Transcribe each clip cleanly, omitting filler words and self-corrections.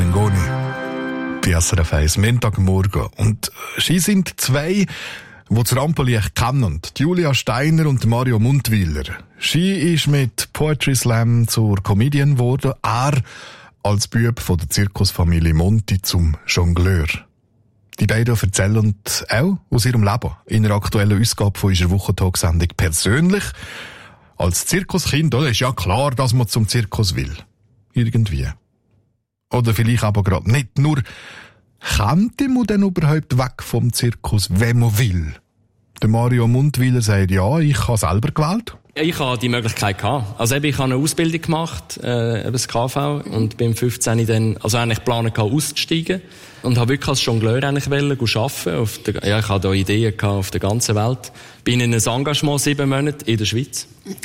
Mengoni bei SRF 1, Montagmorgen. Und sie sind zwei, die das Rampenlicht kennen. Julia Steiner und Mario Mundwiler. Sie ist mit Poetry Slam zur Comedian geworden. Er als Bub von der Zirkusfamilie Monti zum Jongleur. Die beiden erzählen auch aus ihrem Leben in einer aktuellen Ausgabe von unserer Wochentalksendung persönlich. Als Zirkuskind, oder? Ist ja klar, dass man zum Zirkus will. Irgendwie. Oder vielleicht aber gerade nicht. Nur, könnte man denn überhaupt weg vom Zirkus, wenn man will? Der Mario Mundwiler sagt, ja, ich habe selber gewählt. Ich hatte die Möglichkeit gehabt. Also eben, ich habe eine Ausbildung gemacht, das KV, und bin 15 dann, also eigentlich geplant auszusteigen. Und habe wirklich als Jongleur eigentlich arbeiten. Ich hatte da Ideen gehabt auf der ganzen Welt. Bin in ein Engagement 7 Monate in der Schweiz.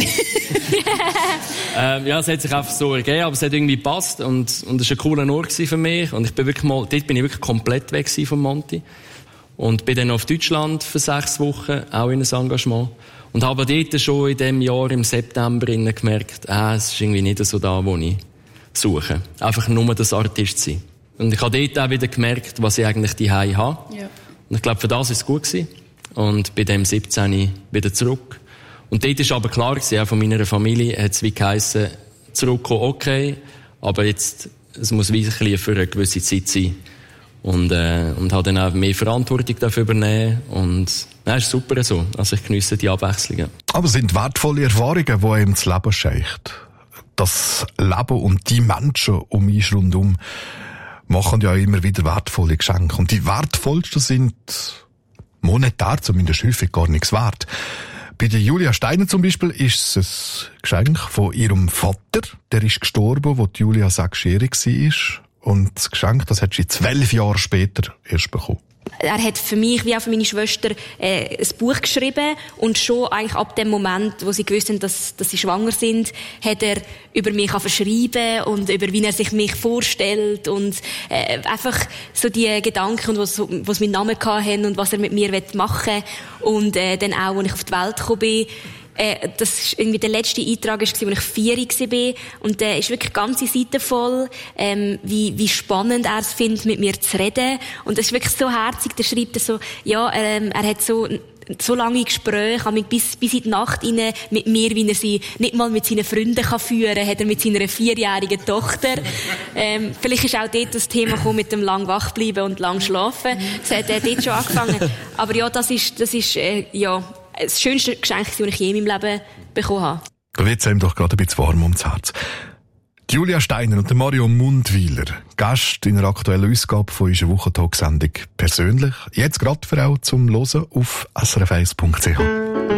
Ja, es hat sich einfach so ergeben, aber es hat irgendwie gepasst und es war ein cooler Ort für mich. Und dort bin ich wirklich komplett weg vom Monti. Und bin dann auf Deutschland für 6 Wochen, auch in ein Engagement. Und habe dort schon in diesem Jahr, im September, gemerkt, es ist irgendwie nicht so da, wo ich suche. Einfach nur das Artist sein. Und ich habe dort auch wieder gemerkt, was ich eigentlich daheim habe. Ja. Und ich glaube, für das war es gut gewesen. Und bei dem 17 wieder zurück. Und dort war aber klar gewesen, auch von meiner Familie, hat es wie geheissen, zurückkommen, okay, aber jetzt, es muss wirklich für eine gewisse Zeit sein. Und habe dann auch mehr Verantwortung dafür übernehmen. Und, ist super so. Also ich geniesse die Abwechslungen. Aber es sind wertvolle Erfahrungen, die einem das Leben scheicht. Das Leben und die Menschen um mich rundum machen ja immer wieder wertvolle Geschenke. Und die wertvollsten sind monetär zumindest häufig gar nichts wert. Bei der Julia Steiner zum Beispiel ist es ein Geschenk von ihrem Vater. Der ist gestorben, als Julia 6-jährig war. Und das Geschenk, das hat sie 12 Jahre später erst bekommen. Er hat für mich wie auch für meine Schwester ein Buch geschrieben und schon eigentlich ab dem Moment, wo sie gewusst haben, dass sie schwanger sind, hat er über mich schreiben und über wie er sich mich vorstellt und einfach so die Gedanken, was meinen Namen hatten und was er mit mir machen will. Und dann auch, als ich auf die Welt gekommen bin, das ist irgendwie der letzte Eintrag, als ich 4 war. Und der ist wirklich ganze Seite voll, wie spannend er es findet, mit mir zu reden. Und das ist wirklich so herzig. Der schreibt so, ja, er hat so lange Gespräche, bis in die Nacht rein mit mir, wie er sie nicht mal mit seinen Freunden führen kann, hat er mit seiner 4-jährigen Tochter. Vielleicht ist auch dort das Thema gekommen mit dem lang wach bleiben und lang schlafen. Das hat dort schon angefangen. Aber ja, das ist das schönste Geschenk, das ich je in meinem Leben bekommen habe. Da wird es einem doch gerade ein bisschen warm ums Herz. Die Julia Steiner und der Mario Mundwiler, Gast in einer aktuellen Ausgabe von unserer Wochentalksendung persönlich. Jetzt gerade für auch zum Hören auf srf1.ch.